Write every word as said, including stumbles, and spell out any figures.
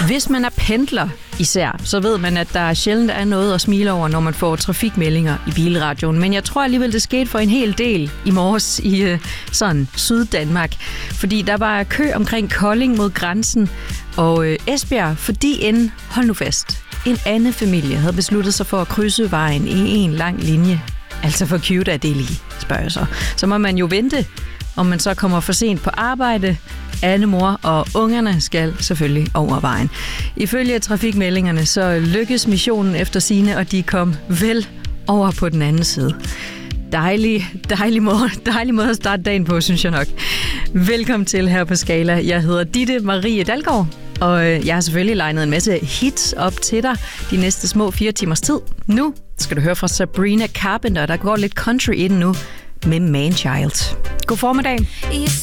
Hvis man er pendler især, så ved man, at der sjældent er noget at smile over, når man får trafikmeldinger i bilradioen. Men jeg tror alligevel, det skete for en hel del i morges i øh, sådan Syddanmark. Fordi der var kø omkring Kolding mod grænsen og øh, Esbjerg, fordi en, hold nu fast, en anden familie havde besluttet sig for at krydse vejen i en lang linje. Altså for cute er det lige, spørger jeg så. Så må man jo vente, om man så kommer for sent på arbejde. Anne mor og ungerne skal selvfølgelig over vejen. Ifølge trafikmeldingerne så lykkes missionen efter sigende, og de kom vel over på den anden side. Dejlig, dejlig måde, dejlig måde at starte dagen på, synes jeg nok. Velkommen til her på Skala. Jeg hedder Ditte Marie Dalgaard, og jeg har selvfølgelig legnet en masse hits op til dig de næste små fire timers tid. Nu skal du høre fra Sabrina Carpenter, der går lidt country i den nu, med Man Child. God formiddag.